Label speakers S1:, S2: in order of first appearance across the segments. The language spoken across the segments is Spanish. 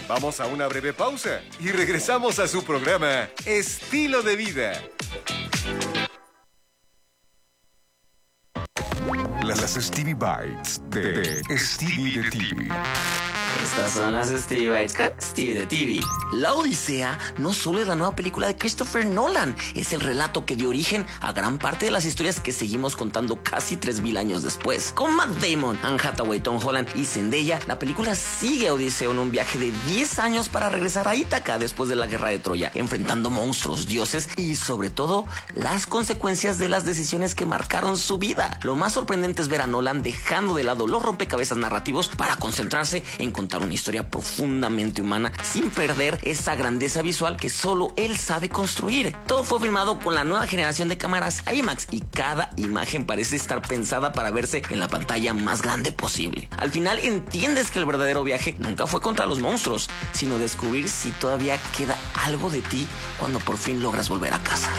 S1: Vamos a una breve pausa y regresamos a su programa Estilo de Vida.
S2: Las Stevie Bites de Stevie de TV.
S3: Estas son las Stevie Bites con Stevie de TV. La Odisea no solo es la nueva película de Christopher Nolan, es el relato que dio origen a gran parte de las historias que seguimos contando casi 3000 años después. Con Matt Damon, Anne Hathaway, Tom Holland y Zendaya, la película sigue a Odiseo en un viaje de 10 años para regresar a Ítaca después de la guerra de Troya, enfrentando monstruos, dioses y sobre todo las consecuencias de las decisiones que marcaron su vida. Lo más sorprendente es ver a Nolan dejando de lado los rompecabezas narrativos para concentrarse en contar una historia profundamente humana sin perder esa grandeza visual que solo él sabe construir. Todo fue filmado con la nueva generación de cámaras IMAX y cada imagen parece estar pensada para verse en la pantalla más grande posible. Al final entiendes que el verdadero viaje nunca fue contra los monstruos, sino descubrir si todavía queda algo de ti cuando por fin logras volver a casa.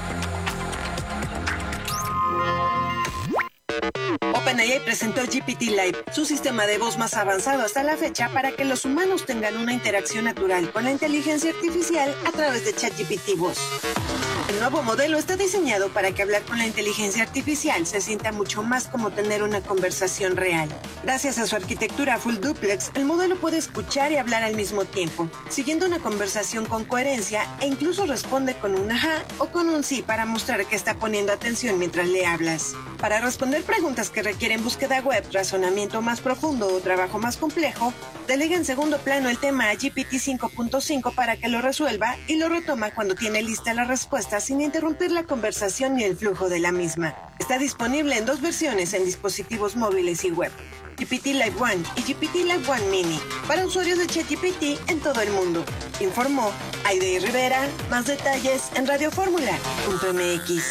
S4: OpenAI presentó GPT-Live, su sistema de voz más avanzado hasta la fecha para que los humanos tengan una interacción natural con la inteligencia artificial a través de ChatGPT Voz. El nuevo modelo está diseñado para que hablar con la inteligencia artificial se sienta mucho más como tener una conversación real. Gracias a su arquitectura full duplex, el modelo puede escuchar y hablar al mismo tiempo, siguiendo una conversación con coherencia e incluso responde con un ajá o con un sí para mostrar que está poniendo atención mientras le hablas. Para responder preguntas que requieren búsqueda web, razonamiento más profundo o trabajo más complejo, delega en segundo plano el tema a GPT 5.5 para que lo resuelva y lo retoma cuando tiene lista la respuesta sin interrumpir la conversación ni el flujo de la misma. Está disponible en 2 versiones en dispositivos móviles y web: GPT Live One y GPT Live One Mini, para usuarios de ChatGPT en todo el mundo. Informó Aide Rivera. Más detalles en radioformula.mx.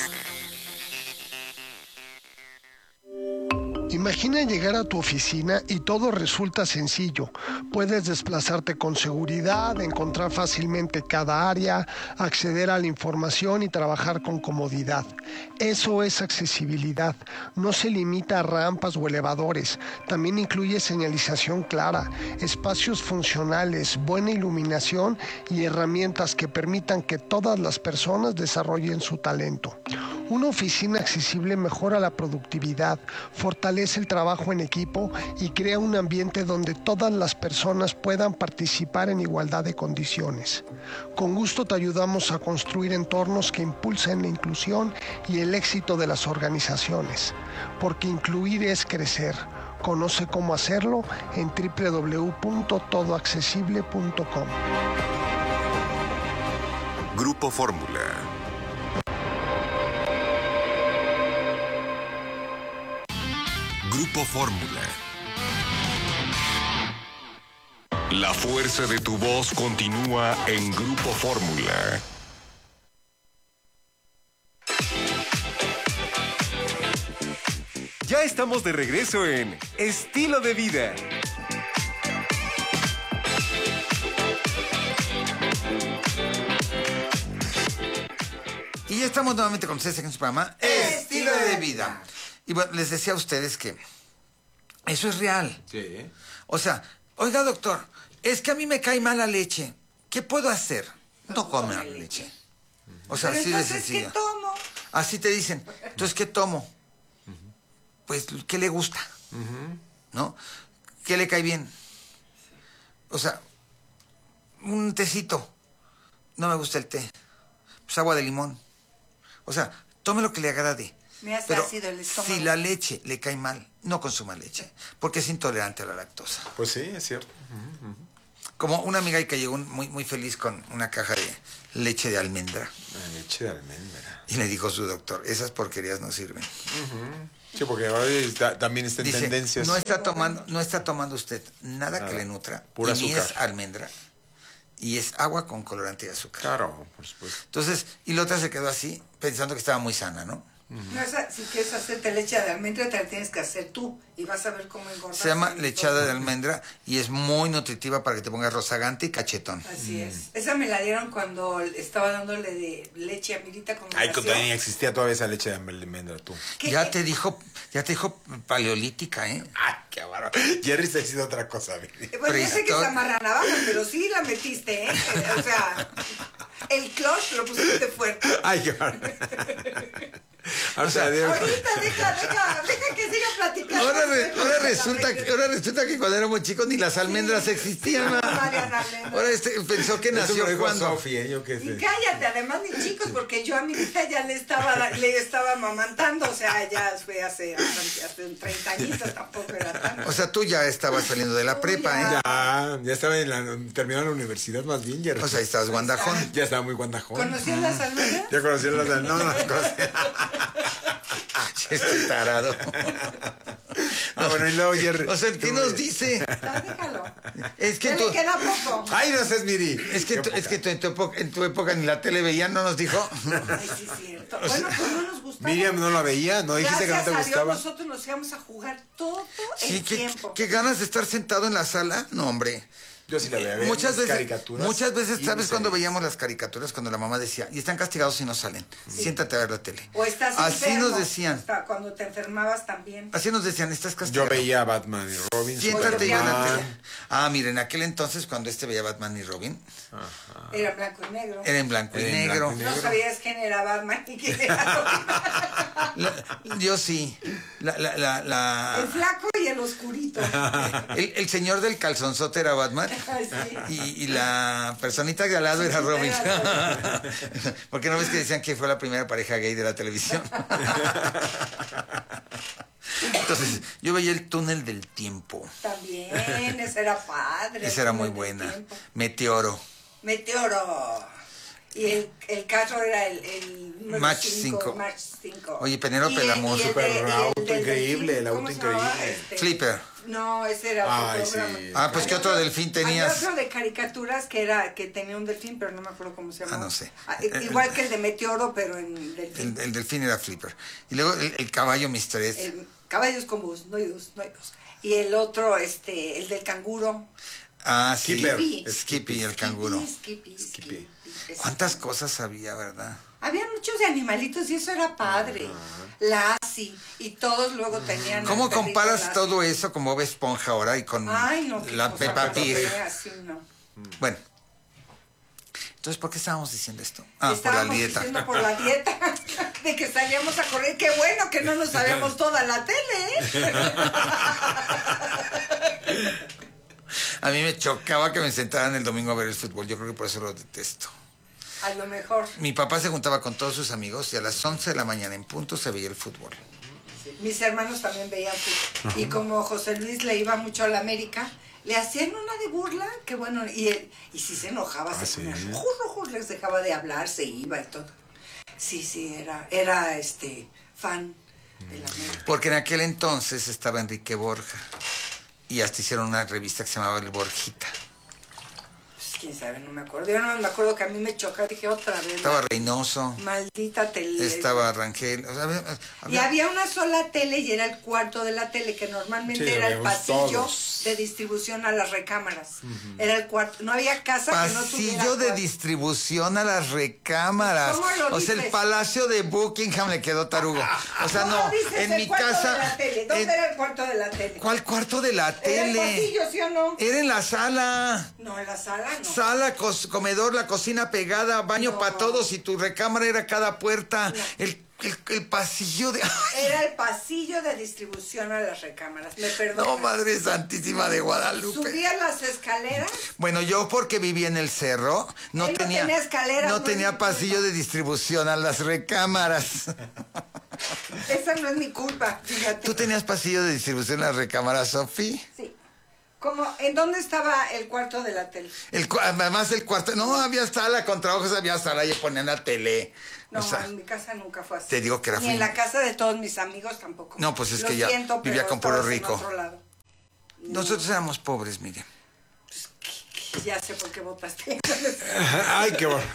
S5: Imagina llegar a tu oficina y todo resulta sencillo. Puedes desplazarte con seguridad, encontrar fácilmente cada área, acceder a la información y trabajar con comodidad. Eso es accesibilidad. No se limita a rampas o elevadores. También incluye señalización clara, espacios funcionales, buena iluminación y herramientas que permitan que todas las personas desarrollen su talento. Una oficina accesible mejora la productividad, fortalece el trabajo en equipo y crea un ambiente donde todas las personas puedan participar en igualdad de condiciones. Con gusto te ayudamos a construir entornos que impulsen la inclusión y el éxito de las organizaciones, porque incluir es crecer. Conoce cómo hacerlo en www.todoaccesible.com.
S2: Grupo Fórmula. Grupo Fórmula. La fuerza de tu voz continúa en Grupo Fórmula.
S1: Ya estamos de regreso en Estilo de Vida.
S6: Y ya estamos nuevamente con ustedes en su programa Estilo de Vida. Y bueno, les decía a ustedes que eso es real.
S7: Sí.
S6: O sea, oiga, doctor, es que a mí me cae mal la leche. ¿Qué puedo hacer? No come la leche. O sea, así de sencillo. ¿Qué tomo? Así te dicen. Entonces, ¿qué tomo? Pues, ¿qué le gusta? ¿No? ¿Qué le cae bien? O sea, un tecito. No me gusta el té. Pues agua de limón. O sea, tome lo que le agrade.
S8: Me hace
S6: Pero
S8: ácido el estómago.
S6: si la leche le cae mal, no consuma leche, porque es intolerante a la lactosa.
S7: Pues sí, es cierto.
S6: Como una amiga que llegó muy feliz con una caja de leche de almendra.
S7: Leche de almendra.
S6: Y le dijo su doctor, esas porquerías no sirven.
S7: Sí, porque ahora también está en
S6: Dice,
S7: tendencias.
S6: no está tomando usted nada que le nutra.
S7: Pura
S6: y ni
S7: azúcar.
S6: es almendra. Y es agua con colorante y azúcar.
S7: Claro, por supuesto.
S6: Entonces, y la otra se quedó así, pensando que estaba muy sana, ¿no?
S8: No, si quieres hacerte leche de almendra, te la tienes que hacer tú y vas a ver cómo engordas.
S6: Se llama lechada de almendra y es muy nutritiva para que te pongas rozagante y cachetón.
S8: Así es. Esa me la dieron cuando estaba dándole de leche a Mirita con
S7: Ay, que todavía existía todavía esa leche de almendra, tú.
S6: Ya te dijo paleolítica, ¿eh?
S7: Ay, qué bárbaro. Jerry se ha sido otra cosa, Miri.
S8: Bueno, yo sé que es amarranavaja, pero sí la metiste, ¿eh? O sea, el clutch lo pusiste fuerte.
S7: Ay, qué bárbaro. O sea,
S8: ahorita deja que siga platicando.
S6: Ahora resulta que cuando éramos chicos ni las almendras existían. ¿No? Ahora pensó que nació cuando.
S7: Sofía, yo qué sé.
S8: Y cállate, además ni chicos, porque yo a mi hija ya le estaba amamantando, o sea, ya fue hace 30 añitos, tampoco era tanto.
S6: O sea, tú ya estabas saliendo de la prepa, ¿eh?
S7: Ya estaba terminando la universidad más bien, Jerry.
S6: O sea, estabas guandajón.
S7: Ya estaba muy guandajón.
S8: ¿Conocías las almendras?
S7: Ya conocí las almendras. No las conocía.
S6: Este tarado.
S7: Bueno, y luego Jerry.
S6: O sea, ¿qué nos dice?
S8: Déjalo.
S6: Es que
S8: Ya le queda poco.
S7: Ay, no seas Miri.
S6: Es que en tu época ni la tele veían, ¿no nos dijo?
S8: Ay, sí, es cierto. Bueno, pues no nos gustaba.
S7: Miriam no la veía, no dijiste que no te
S8: Gracias a Dios,
S7: gustaba.
S8: nosotros nos íbamos a jugar todo
S6: Sí,
S8: el tiempo.
S6: qué ganas de estar sentado en la sala. No, hombre.
S7: Yo sí la veía.
S6: Muchas veces,
S7: y
S6: ¿sabes cuando
S7: series.
S6: veíamos las caricaturas? Cuando la mamá decía, y están castigados si no salen. Siéntate a ver la tele.
S8: O estás
S6: Así
S8: enfermo.
S6: nos decían.
S8: Hasta cuando te enfermabas también.
S6: Así nos decían, estás castigado.
S7: Yo veía a Batman y Robin.
S6: Siéntate y ve la
S7: Superman.
S6: tele. Miren, en aquel entonces cuando veía Batman y Robin,
S8: Era blanco y negro.
S6: era en blanco y negro.
S8: No sabías quién era Batman y quién era Robin.
S6: Yo sí.
S8: El flaco y el oscurito.
S6: El señor del calzonzote era Batman.
S8: Ay, sí.
S6: Y la personita de al lado era Robin. Porque no ves que decían que fue la primera pareja gay de la televisión. Entonces, yo veía el túnel del tiempo.
S8: También, esa era padre.
S6: Esa era muy buena. Meteoro. Y
S8: el carro era el número
S6: Match
S8: 5.
S6: 5. Oye, Penélope Lamour.
S7: Super auto increíble, el
S8: ¿cómo
S7: auto
S8: se llamaba?
S7: increíble.
S6: Flipper.
S8: No, ese era otro programa.
S7: Sí.
S6: Pues ¿qué otro delfín tenías?
S8: Había otro de caricaturas que tenía un delfín, pero no me acuerdo cómo se llamaba.
S6: No sé.
S8: Igual que el de Meteoro, pero en delfín.
S6: El delfín era Flipper. Y luego el caballo Mr. S.
S8: Caballos con bus, no hay dos. Y el otro, el del canguro.
S6: Sí.
S8: Skippy.
S6: Skippy, el canguro.
S8: Skippy.
S6: ¿Cuántas cosas había, verdad?
S8: Había muchos de animalitos y eso era padre. Lassie. Y todos luego tenían...
S6: ¿Cómo
S8: el perrito
S6: comparas
S8: Lassie.
S6: todo eso con Bob Esponja ahora y con
S8: Ay, no,
S6: la Peppa Pig?
S8: Así, no.
S6: Bueno. Entonces, ¿por qué estábamos diciendo esto? Por la
S8: Estábamos
S6: dieta.
S8: diciendo por la dieta, de que salíamos a correr. Qué bueno que no nos sabíamos toda la tele, ¿eh?
S6: A mí me chocaba que me sentaran el domingo a ver el fútbol. Yo creo que por eso lo detesto.
S8: A lo mejor.
S6: Mi papá se juntaba con todos sus amigos y a las 11 de la mañana en punto se veía el fútbol.
S8: Mis hermanos también veían fútbol. Y como José Luis le iba mucho a la América, le hacían una de burla, que bueno, y si se enojaba, se ponía rojo, les dejaba de hablar, se iba y todo. Sí, era fan de la América.
S6: Porque en aquel entonces estaba Enrique Borja y hasta hicieron una revista que se llamaba El Borjita.
S8: Pues quién sabe, no me acuerdo. Yo no me acuerdo que a mí me chocaba, dije otra vez.
S6: Estaba Reynoso.
S8: Maldita tele.
S6: Estaba Rangel. O sea,
S8: Y había una sola tele y era el cuarto de la tele, que normalmente era el pasillo de distribución a las recámaras. Era el cuarto. No había casa que no tuviera
S6: pasillo de
S8: cuarto.
S6: distribución a las recámaras.
S8: ¿Cómo lo
S6: O sea, el
S8: dices?
S6: Palacio de Buckingham le quedó tarugo. O sea,
S8: ¿Cómo
S6: no,
S8: dices
S6: en
S8: el
S6: mi
S8: cuarto
S6: casa...
S8: de la tele? ¿Dónde era el cuarto de la tele?
S6: ¿Cuál cuarto de la
S8: ¿Era el
S6: tele?
S8: pasillo, sí o no?
S6: Era en la sala.
S8: No, en la sala no.
S6: Sala, comedor, la cocina pegada, baño para todos y tu recámara era cada puerta. El pasillo de...
S8: Era el pasillo de distribución a las recámaras. Me perdonas.
S6: No, Madre Santísima de Guadalupe.
S8: Subía las escaleras.
S6: Bueno, yo porque vivía en el cerro, no
S8: Él no
S6: tenía
S8: tenía escaleras,
S6: no
S8: no
S6: tenía
S8: es mi
S6: pasillo de distribución a las recámaras.
S8: Esa no es mi culpa, fíjate.
S6: ¿Tú tenías pasillo de distribución a las recámaras, Sofi?
S8: Sí. ¿En dónde estaba el cuarto de la tele?
S6: Además el cuarto, no había sala, con trabajos había sala y ponían la tele.
S8: No,
S6: O sea,
S8: en mi casa nunca fue así.
S6: te digo que era
S8: Ni
S6: fin.
S8: en la casa de todos mis amigos tampoco.
S6: No, pues es
S8: Lo
S6: que ya
S8: siento,
S6: vivía
S8: pero
S6: con puro
S8: estabas en
S6: rico.
S8: otro lado.
S6: Nosotros éramos pobres, mire.
S8: Ya sé por qué votaste.
S7: Ay, qué bueno.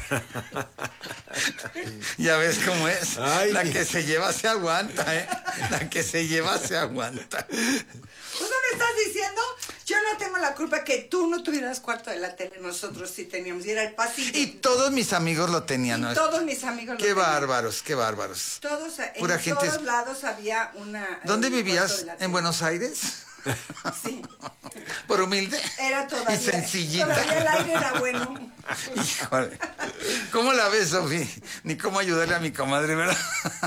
S6: Ya ves cómo es.
S7: Ay.
S6: La que se lleva se aguanta, ¿eh? La que se lleva se aguanta.
S8: ¿Tú no me estás diciendo? Yo no tengo la culpa que tú no tuvieras cuarto de la tele. Nosotros sí teníamos. Y era el pasillo.
S6: Y todos mis amigos lo tenían, ¿no?
S8: Todos mis amigos lo
S6: Qué
S8: tenían.
S6: bárbaros, qué bárbaros.
S8: Todos,
S6: Pura
S8: en
S6: gente.
S8: todos lados había una...
S6: ¿Dónde
S8: un
S6: vivías?
S8: cuarto de la tele.
S6: ¿En Buenos Aires?
S8: Sí.
S6: ¿Por humilde?
S8: Era todavía...
S6: Y sencillita.
S8: Todavía el aire era bueno.
S6: Híjole. ¿Cómo la ves, Sofía? Ni cómo ayudarle a mi comadre, ¿verdad?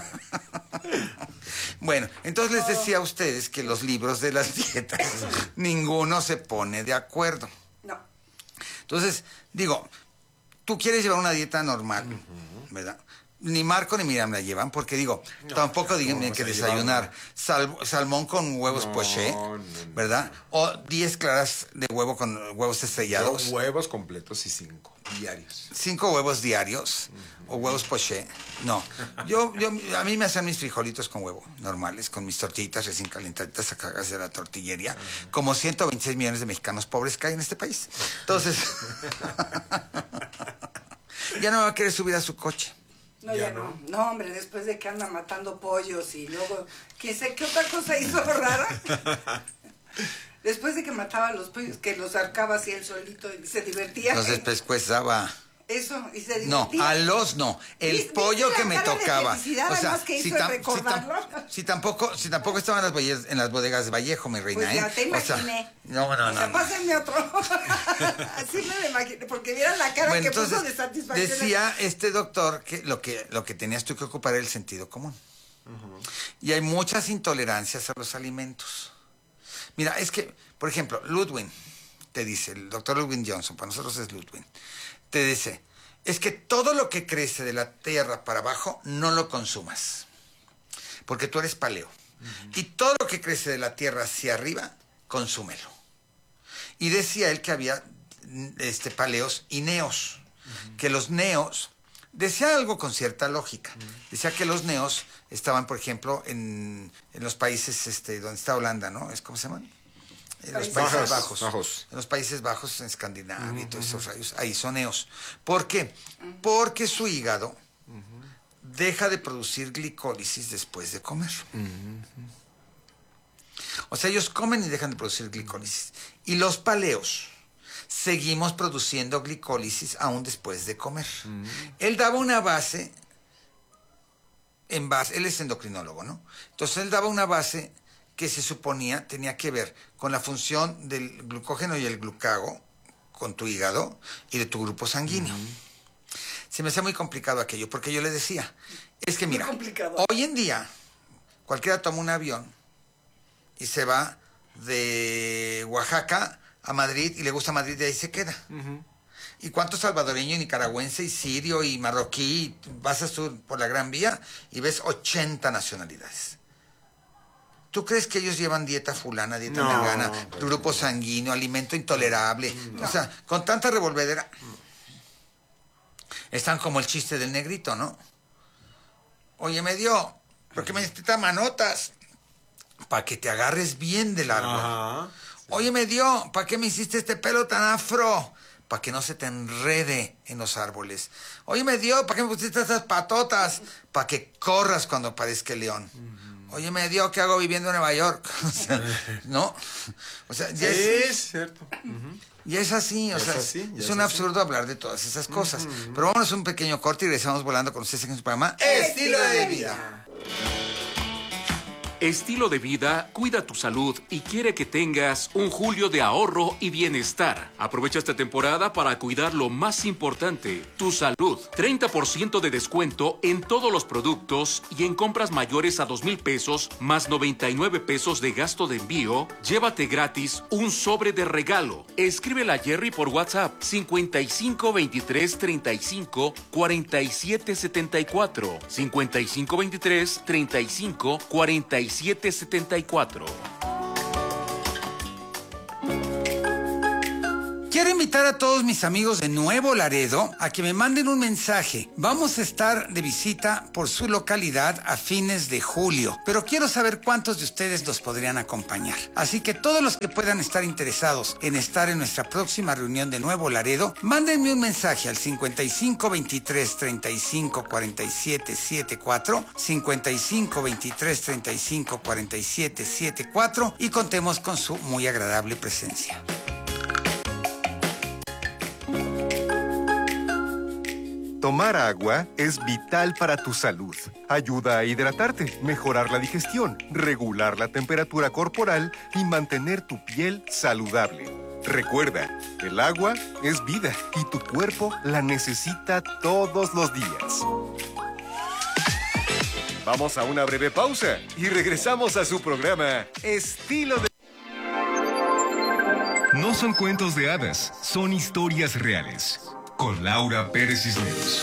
S6: Bueno, entonces les decía a ustedes que los libros de las dietas, ninguno se pone de acuerdo.
S8: No.
S6: Entonces, digo, tú quieres llevar una dieta normal, ¿verdad? Ni Marco ni Miriam la llevan, porque digo, tampoco díganme que desayunar salmón con huevos poché, ¿verdad? O 10 claras de huevo con huevos estrellados.
S7: 2 huevos completos y 5 diarios.
S6: 5 huevos diarios o huevos poché. No, a mí me hacen mis frijolitos con huevo, normales, con mis tortillitas recién calentaditas sacadas de la tortillería, como 126 millones de mexicanos pobres que hay en este país. Entonces, ya no va a querer subir a su coche.
S8: No, ya no. No, hombre, después de que anda matando pollos y luego, ¿quién sé qué otra cosa hizo rara? Después de que mataba a los pollos, que los arcaba así él solito y se divertía.
S6: Los despescuezaba.
S8: Eso, y se
S6: No,
S8: divertía.
S6: a los no. El
S8: ¿Viste
S6: pollo
S8: la
S6: que me
S8: cara de
S6: tocaba.
S8: felicidad, además, que hizo el recordarlo?
S6: Si tampoco estaban en las bodegas de Vallejo, mi reina,
S8: Pues ya
S6: ¿eh?
S8: te
S6: O sea,
S8: imaginé.
S6: no.
S8: Pásenme otro. Así me lo imaginé, porque vieran la cara
S6: Bueno,
S8: que
S6: entonces,
S8: puso de satisfacción.
S6: decía este doctor que lo que tenías tú que ocupar era el sentido común. Y hay muchas intolerancias a los alimentos. Mira, es que, por ejemplo, Ludwig te dice, el doctor Ludwig Johnson, para nosotros es Ludwig, te dice, es que todo lo que crece de la tierra para abajo no lo consumas, porque tú eres paleo. Y todo lo que crece de la tierra hacia arriba, consúmelo. Y decía él que había paleos y neos, que los neos, decía algo con cierta lógica, decía que los neos estaban, por ejemplo, en los países donde está Holanda, ¿no? ¿Cómo se llaman? En los Países Bajos. En los Países Bajos, en Escandinavia y todos esos rayos, ahí son neos. ¿Por qué? Porque su hígado deja de producir glicólisis después de comer. O sea, ellos comen y dejan de producir glicólisis. Y los paleos seguimos produciendo glicólisis aún después de comer. Él daba una base, él es endocrinólogo, ¿no? Entonces él daba una base que se suponía tenía que ver con la función del glucógeno y el glucago con tu hígado y de tu grupo sanguíneo. Se me hacía muy complicado aquello, porque yo le decía, es que mira, hoy en día cualquiera toma un avión y se va de Oaxaca a Madrid y le gusta Madrid y ahí se queda. ¿Y cuántos salvadoreño y nicaragüense y sirio y marroquí vas a sur por la Gran Vía y ves 80 nacionalidades? ¿Tú crees que ellos llevan dieta fulana, dieta mengana, grupo sanguíneo, alimento intolerable? O sea, con tanta revolvedera. Están como el chiste del negrito, ¿no? Oye, ¿por qué me diste manotas? Para que te agarres bien del árbol. Oye, ¿para qué me hiciste este pelo tan afro? Para que no se te enrede en los árboles. Oye, ¿para qué me pusiste esas patotas? Para que corras cuando aparezca el león. Oye, ¿qué hago viviendo en Nueva York? O sea, ¿no? O sea, ya
S7: es cierto.
S6: Ya es así, o sea, es un absurdo hablar de todas esas cosas. Pero vámonos a un pequeño corte y regresamos volando con ustedes en su programa Estilo de Vida.
S9: Estilo de Vida cuida tu salud y quiere que tengas un julio de ahorro y bienestar. Aprovecha esta temporada para cuidar lo más importante, tu salud. 30% de descuento en todos los productos y en compras mayores a 2,000 pesos más 99 pesos de gasto de envío. Llévate gratis un sobre de regalo. Escríbele a Jerry por WhatsApp 55 23 35 47 74 55 23 35 47 74.
S6: quiero invitar a todos mis amigos de Nuevo Laredo a que me manden un mensaje. Vamos a estar de visita por su localidad a fines de julio, pero quiero saber cuántos de ustedes nos podrían acompañar. Así que todos los que puedan estar interesados en estar en nuestra próxima reunión de Nuevo Laredo, mándenme un mensaje al 55 23 35 47 74, 55 23 35 47 74 y contemos con su muy agradable presencia.
S1: Tomar agua es vital para tu salud. Ayuda a hidratarte, mejorar la digestión, regular la temperatura corporal y mantener tu piel saludable. Recuerda, el agua es vida y tu cuerpo la necesita todos los días. Vamos a una breve pausa y regresamos a su programa Estilo de...
S2: No son cuentos de hadas, son historias reales. Con Laura Pérez Cisneros.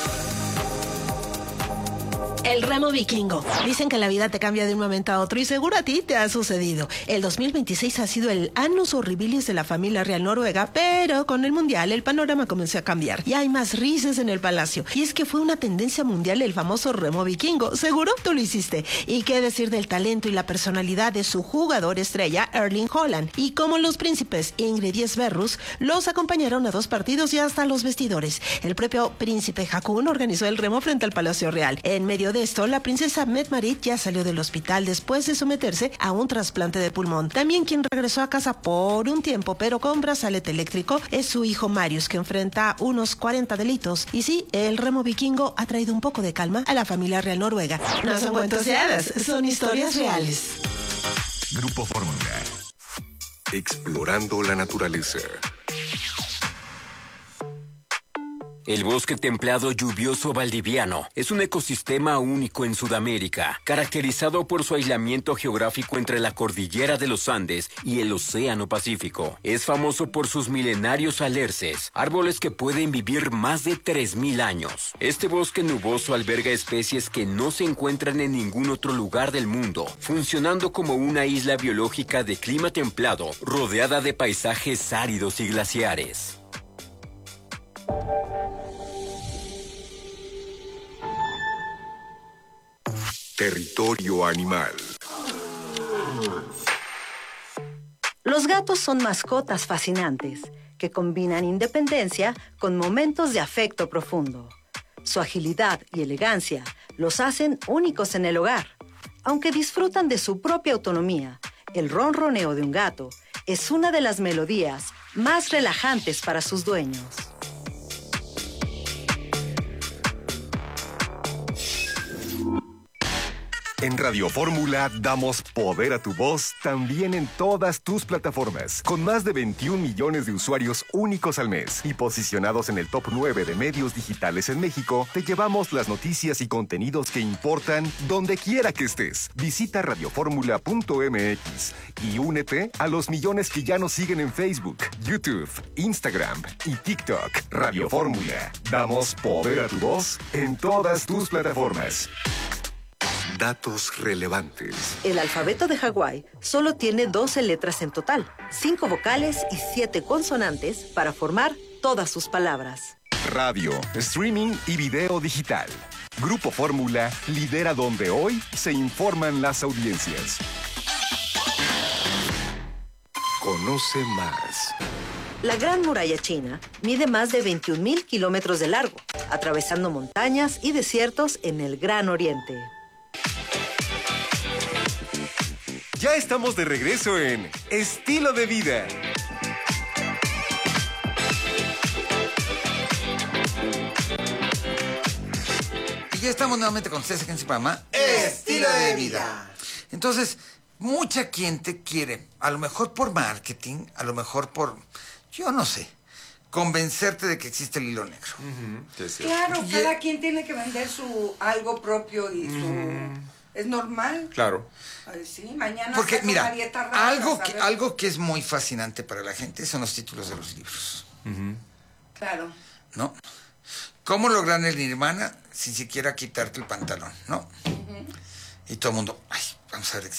S10: El remo vikingo. Dicen que la vida te cambia de un momento a otro y seguro a ti te ha sucedido. El 2026 ha sido el annus horribilis de la familia real noruega, pero con el mundial el panorama comenzó a cambiar y hay más risas en el palacio. Y es que fue una tendencia mundial el famoso remo vikingo. Seguro tú lo hiciste. Y qué decir del talento y la personalidad de su jugador estrella, Erling Haaland. Y como los príncipes Ingrid y Sverrus los acompañaron a 2 partidos y hasta los vestidores. El propio príncipe Haakon organizó el remo frente al Palacio Real. En medio de esto, la princesa Mette-Marit ya salió del hospital después de someterse a un trasplante de pulmón. También quien regresó a casa por un tiempo, pero con brazalete eléctrico, es su hijo Marius, que enfrenta unos 40 delitos. Y sí, el remo vikingo ha traído un poco de calma a la familia real noruega. No son cuentos de hadas, son historias reales.
S2: Grupo Fórmula.
S1: Explorando la naturaleza.
S11: El bosque templado lluvioso valdiviano es un ecosistema único en Sudamérica, caracterizado por su aislamiento geográfico entre la cordillera de los Andes y el Océano Pacífico. Es famoso por sus milenarios alerces, árboles que pueden vivir más de 3.000 años. Este bosque nuboso alberga especies que no se encuentran en ningún otro lugar del mundo, funcionando como una isla biológica de clima templado, rodeada de paisajes áridos y glaciares.
S1: Territorio animal.
S12: Los gatos son mascotas fascinantes que combinan independencia con momentos de afecto profundo. Su agilidad y elegancia los hacen únicos en el hogar. Aunque disfrutan de su propia autonomía, el ronroneo de un gato es una de las melodías más relajantes para sus dueños.
S1: En Radio Fórmula damos poder a tu voz también en todas tus plataformas, con más de 21 millones de usuarios únicos al mes y posicionados en el top 9 de medios digitales en México. Te llevamos las noticias y contenidos que importan donde quiera que estés. Visita radioformula.mx y únete a los millones que ya nos siguen en Facebook, YouTube, Instagram y TikTok. Radio Fórmula, damos poder a tu voz en todas tus plataformas. Datos relevantes.
S12: El alfabeto de Hawái solo tiene 12 letras en total, 5 vocales y 7 consonantes para formar todas sus palabras.
S1: Radio, streaming y video digital. Grupo Fórmula lidera donde hoy se informan las audiencias. Conoce más.
S12: La Gran Muralla China mide más de 21,000 kilómetros de largo, atravesando montañas y desiertos en el Gran Oriente.
S1: Ya estamos de regreso en Estilo de Vida.
S6: Y ya estamos nuevamente con ustedes aquí en su programa Estilo de Vida. Entonces, mucha gente quiere, a lo mejor por marketing, a lo mejor por, yo no sé, convencerte de que existe el hilo negro.
S8: Claro, cada quien tiene que vender su algo propio y su... Es normal.
S7: Claro.
S8: Sí, mañana
S6: porque
S8: saco
S6: mira,
S8: Marieta Ramos,
S6: algo que es muy fascinante para la gente son los títulos de los libros.
S8: Claro.
S6: ¿No? ¿Cómo lograr el nirvana sin siquiera quitarte el pantalón? ¿No? Y todo el mundo, ay, vamos a ver de qué se trata. Sí, sí. El monje que quién sabe que un Ferrari. ¿No?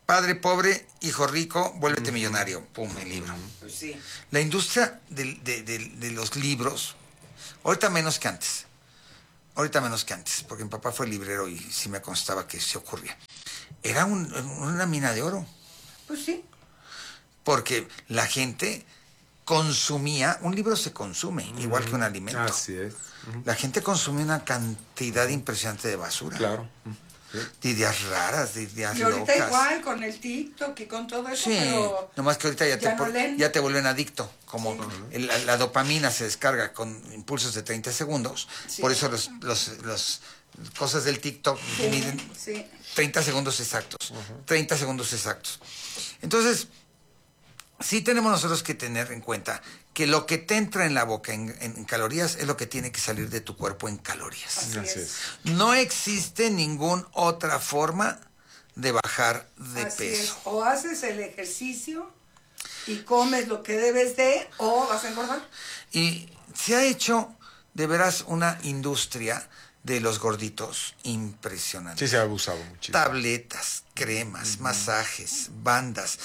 S6: Padre pobre, hijo rico, vuélvete millonario. Pum, el libro.
S8: Pues sí.
S6: La industria de los libros, ahorita menos que antes. Ahorita menos que antes, porque mi papá fue librero y sí me constaba que se ocurría. Era una mina de oro.
S8: Pues sí.
S6: Porque la gente consumía, un libro se consume, igual que un alimento.
S7: Así es.
S6: La gente consume una cantidad impresionante de basura.
S7: Claro.
S6: De ideas raras, de ideas
S8: Y ahorita
S6: locas.
S8: igual con el TikTok y con todo eso,
S6: Sí,
S8: pero
S6: nomás que ahorita
S8: ya
S6: te vuelven adicto. Como la dopamina se descarga con impulsos de 30 segundos.
S8: Sí.
S6: Por eso los cosas del TikTok miden 30 segundos exactos. 30 segundos exactos. Entonces, sí tenemos nosotros que tener en cuenta que lo que te entra en la boca en calorías es lo que tiene que salir de tu cuerpo en calorías.
S8: Así es.
S6: No existe ninguna otra forma de bajar de
S8: Así
S6: peso.
S8: es. O haces el ejercicio y comes lo que debes de, o vas a engordar.
S6: Y se ha hecho de veras una industria de los gorditos impresionante.
S7: Sí, se ha abusado muchísimo.
S6: Tabletas, cremas, masajes, bandas,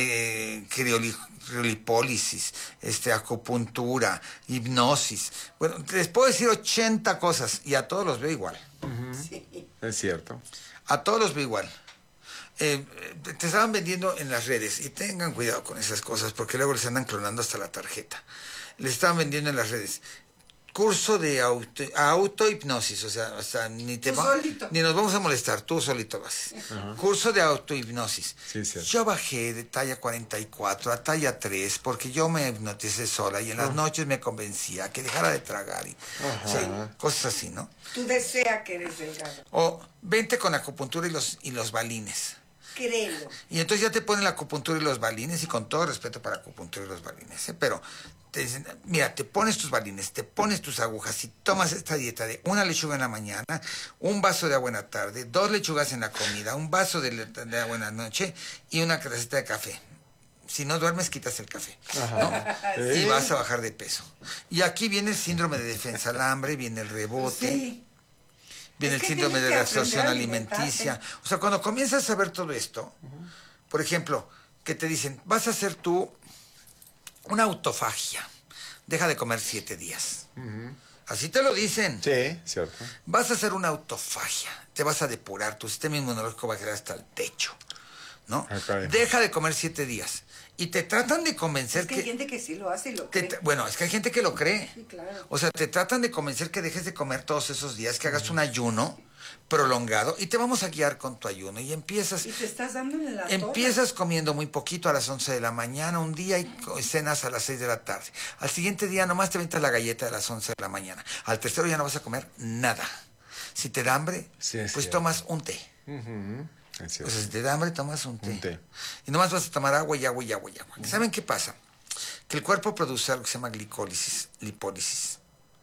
S6: criolipólisis, acupuntura, hipnosis. Bueno, les puedo decir 80 cosas y a todos los veo igual.
S8: Sí.
S7: Es cierto.
S6: A todos los veo igual. Te estaban vendiendo en las redes y tengan cuidado con esas cosas porque luego les andan clonando hasta la tarjeta. Les estaban vendiendo en las redes curso de autohipnosis, o sea, ni nos vamos a molestar, tú solito vas. Curso de autohipnosis.
S7: Sí, cierto.
S6: Yo bajé de talla 44 a talla 3 porque yo me hipnoticé sola y en las noches me convencía que dejara de tragar y cosas así, ¿no?
S8: Tú deseas que eres delgado.
S6: O vente con acupuntura y los balines.
S8: Créelo.
S6: Y entonces ya te ponen la acupuntura y los balines, y con todo respeto para acupuntura y los balines, pero te dicen, mira, te pones tus balines, te pones tus agujas y tomas esta dieta de una lechuga en la mañana, un vaso de agua en la tarde, 2 lechugas en la comida, un vaso de agua en la noche y una tacita de café. Si no duermes, quitas el café, ¿no? Y vas a bajar de peso. Y aquí viene el síndrome de defensa al hambre, viene el rebote.
S8: Sí.
S6: Viene el síndrome de la absorción alimenticia. O sea, cuando comienzas a ver todo esto, por ejemplo, que te dicen, vas a hacer tú una autofagia. Deja de comer 7 días. Así te lo dicen.
S7: Sí, cierto.
S6: Vas a hacer una autofagia. Te vas a depurar. Tu sistema inmunológico va a quedar hasta el techo, ¿no? Deja de comer 7 días. Y te tratan de convencer
S8: que hay gente que sí lo hace y lo cree.
S6: Bueno, es que hay gente que lo cree.
S8: Sí, claro.
S6: O sea, te tratan de convencer que dejes de comer todos esos días, que hagas un ayuno prolongado y te vamos a guiar con tu ayuno. Y empiezas...
S8: Y te estás dando en la
S6: Empiezas comiendo muy poquito a las 11 de la mañana, un día y cenas a las 6 de la tarde. Al siguiente día nomás te aventas la galleta de las 11 de la mañana. Al tercero ya no vas a comer nada. Si te da hambre, pues tomas un té. O sea, si te da hambre, tomas un té. Y nomás vas a tomar agua y agua y agua y agua. ¿Saben qué pasa? Que el cuerpo produce algo que se llama glicólisis, lipólisis.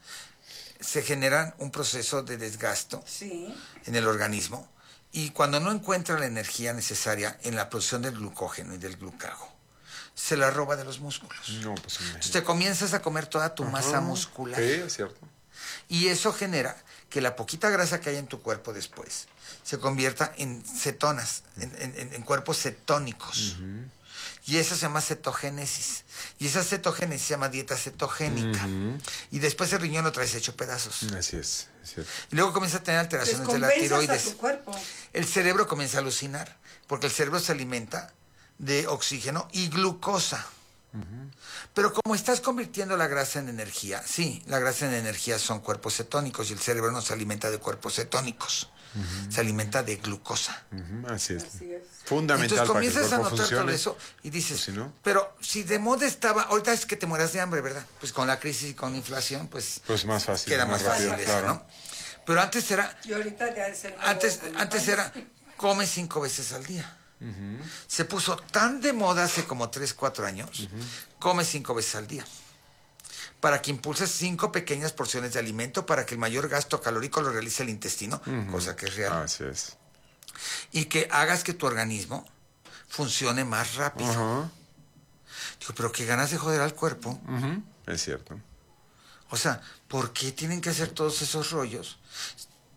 S6: Se genera un proceso de desgasto en el organismo y cuando no encuentra la energía necesaria en la producción del glucógeno y del glucago, se la roba de los músculos.
S7: No, pues
S6: entonces te comienzas a comer toda tu masa muscular.
S7: Sí, es cierto.
S6: Y eso genera que la poquita grasa que hay en tu cuerpo después se convierta en cetonas, en cuerpos cetónicos. Y eso se llama cetogénesis. Y esa cetogénesis se llama dieta cetogénica. Y después el riñón lo traes hecho pedazos.
S7: Así es cierto.
S6: Y luego comienza a tener alteraciones de la tiroides. El cerebro comienza a alucinar, porque el cerebro se alimenta de oxígeno y glucosa. Pero como estás convirtiendo la grasa en energía, sí, la grasa en energía son cuerpos cetónicos y el cerebro no se alimenta de cuerpos cetónicos, se alimenta de glucosa.
S7: Así es. Fundamental.
S6: Entonces comienzas a
S7: para que el cuerpo
S6: notar todo
S7: funcione.
S6: eso y dices,
S7: Pues si no,
S6: pero si de moda estaba, ahorita es que te mueras de hambre, ¿verdad? Pues con la crisis y con la inflación, pues
S7: más fácil.
S6: queda más fácil
S7: rápido,
S6: eso,
S7: claro.
S6: ¿no? Pero antes era,
S8: Y ahorita ya es el
S6: antes era, come 5 veces al día. Se puso tan de moda hace como 3, 4 años, come 5 veces al día, para que impulses 5 pequeñas porciones de alimento para que el mayor gasto calórico lo realice el intestino, cosa que es real.
S7: Así es.
S6: Y que hagas que tu organismo funcione más rápido. Digo, pero qué ganas de joder al cuerpo.
S7: Es cierto.
S6: O sea, ¿por qué tienen que hacer todos esos rollos?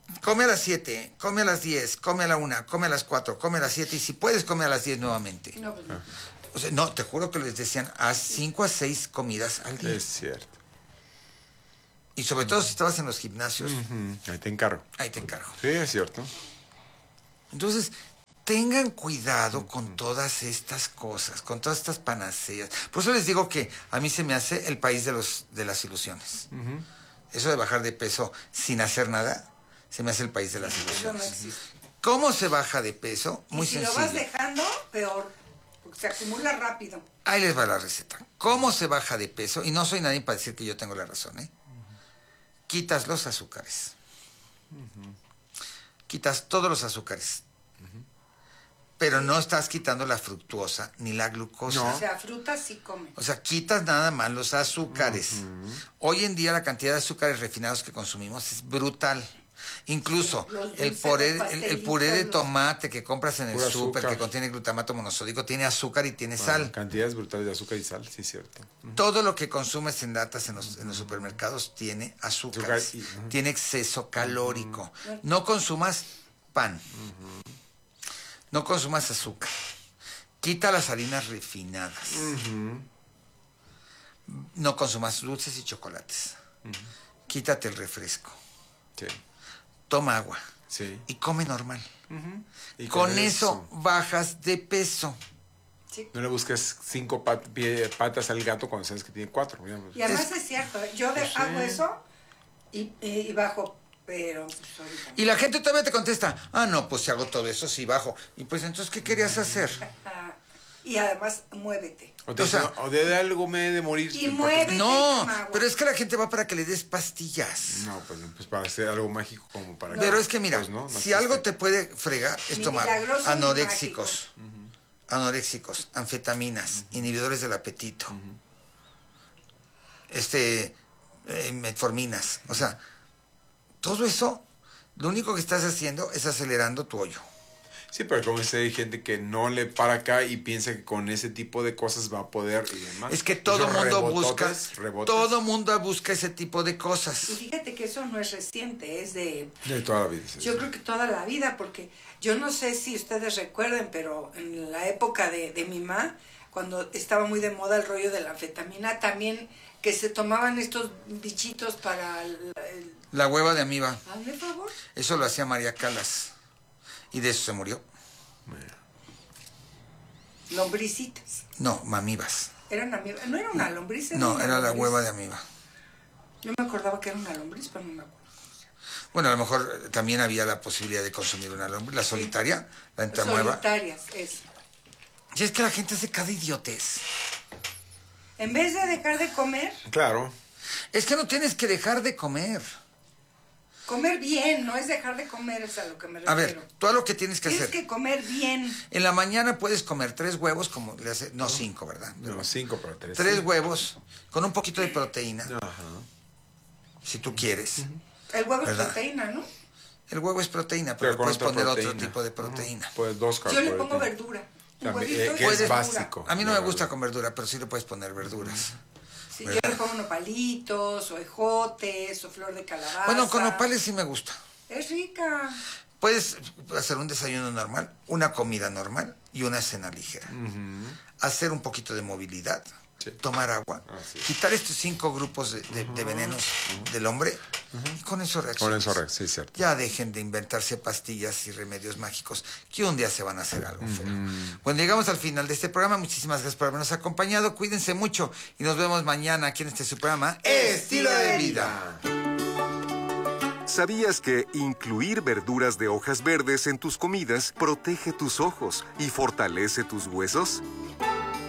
S6: come a las 7, come a las 10, come a la 1, come a las 4, come a las 7 y si puedes come a las 10 nuevamente.
S8: No, pues no.
S6: O sea, no, te juro que les decían, haz 5 a 6 comidas al día.
S7: Es cierto.
S6: Y sobre todo si estabas en los gimnasios.
S7: Ahí te encargo.
S6: Ahí te encargo.
S7: Sí, es cierto.
S6: Entonces, tengan cuidado con todas estas cosas, con todas estas panaceas. Por eso les digo que a mí se me hace el país de las ilusiones. Eso de bajar de peso sin hacer nada, se me hace el país de las ilusiones.
S8: Eso no existe.
S6: ¿Cómo se baja de peso? Muy
S8: si
S6: sencillo.
S8: lo vas dejando, peor, porque se acumula rápido.
S6: Ahí les va la receta. ¿Cómo se baja de peso? Y no soy nadie para decir que yo tengo la razón, ¿eh? Quitas los azúcares. Quitas todos los azúcares. Pero no estás quitando la fructuosa ni la glucosa.
S8: No. O sea, frutas sí comen.
S6: O sea, quitas nada más los azúcares. Hoy en día la cantidad de azúcares refinados que consumimos es brutal. Incluso el puré de tomate que compras en el súper, que contiene glutamato monosódico, tiene azúcar y tiene sal.
S7: Cantidades brutales de azúcar y sal, sí, cierto.
S6: Todo lo que consumes en latas en los supermercados tiene azúcar. Tiene exceso calórico. No consumas pan. No consumas azúcar. Quita las harinas refinadas. No consumas dulces y chocolates. Quítate el refresco.
S7: Sí.
S6: Toma agua.
S7: Sí.
S6: Y come normal.
S7: Y
S6: con eso bajas de peso.
S8: Sí.
S7: No le busques 5 patas al gato cuando sabes que tiene 4. Digamos.
S8: Y además es cierto, yo hago eso y bajo, pero... Pues,
S6: y la gente todavía te contesta, no, pues si hago todo eso, sí bajo. Y pues entonces, ¿qué querías hacer?
S8: Y además, muévete.
S7: O de algo me he de morir.
S8: Y muévete.
S6: No, pero es que la gente va para que le des pastillas.
S7: No, pues para hacer algo mágico como para...
S6: Pero es que mira,
S7: pues, ¿no?
S6: si algo te puede fregar es tomar anoréxicos, anfetaminas, inhibidores del apetito, metforminas. O sea, todo eso, lo único que estás haciendo es acelerando tu hoyo.
S7: Sí, pero como dice, hay gente que no le para acá y piensa que con ese tipo de cosas va a poder y demás.
S6: Es que todo mundo busca ese tipo de cosas.
S8: Y fíjate que eso no es reciente, es de
S7: toda la vida.
S8: Yo creo que toda la vida, porque yo no sé si ustedes recuerden, pero en la época de mi mamá, cuando estaba muy de moda el rollo de la anfetamina, también que se tomaban estos bichitos para
S6: la hueva de amiba.
S8: Hazme favor.
S6: Eso lo hacía María Calas. Y de eso se murió.
S8: Lombricitas.
S6: No, mamibas.
S8: Eran amibas. No era una lombriz.
S6: No, era la hueva de amiba.
S8: Yo me acordaba que era una lombriz, pero no me acuerdo.
S6: Bueno, a lo mejor también había la posibilidad de consumir una lombriz. La solitaria, la entamueva.
S8: Solitarias, eso.
S6: Y es que la gente hace cada idiotez.
S8: En vez de dejar de comer.
S7: Claro.
S6: Es que no tienes que dejar de comer.
S8: Comer bien, no es dejar de comer, es a lo que me refiero.
S6: A ver, tú a lo que tienes que hacer.
S8: Tienes que comer bien.
S6: En la mañana puedes comer 3 huevos, como le hace, no 5, ¿verdad?
S7: No, 5, pero 3.
S6: 3 huevos con un poquito de proteína. Si tú quieres.
S8: El huevo es proteína, ¿no?
S6: El huevo es proteína, pero puedes poner otro tipo de proteína.
S7: Pues 2
S8: Yo le pongo verdura.
S7: Que es básico.
S6: A mí no me gusta con verdura, pero sí le puedes poner verduras.
S8: Sí, yo le pongo nopalitos, o ejotes, o flor de calabaza.
S6: Bueno, con nopales sí me gusta.
S8: Es rica.
S6: Puedes hacer un desayuno normal, una comida normal y una cena ligera. Hacer un poquito de movilidad, tomar agua, quitar estos 5 grupos de venenos del hombre y con eso reaccionas.
S7: Con eso sí, cierto.
S6: Ya dejen de inventarse pastillas y remedios mágicos que un día se van a hacer algo feo. Bueno, llegamos al final de este programa. Muchísimas gracias por habernos acompañado. Cuídense mucho y nos vemos mañana aquí en su programa Estilo de Vida.
S1: ¿Sabías que incluir verduras de hojas verdes en tus comidas protege tus ojos y fortalece tus huesos?